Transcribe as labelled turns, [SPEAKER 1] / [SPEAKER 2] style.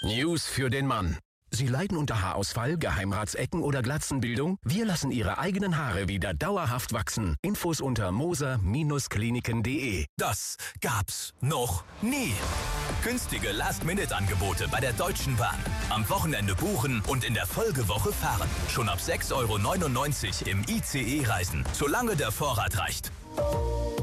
[SPEAKER 1] News für den Mann. Sie leiden unter Haarausfall, Geheimratsecken oder Glatzenbildung? Wir lassen Ihre eigenen Haare wieder dauerhaft wachsen. Infos unter moser-kliniken.de.
[SPEAKER 2] Das gab's noch nie. Günstige Last-Minute-Angebote bei der Deutschen Bahn. Am Wochenende buchen und in der Folgewoche fahren. Schon ab 6,99 € im ICE reisen, solange der Vorrat reicht.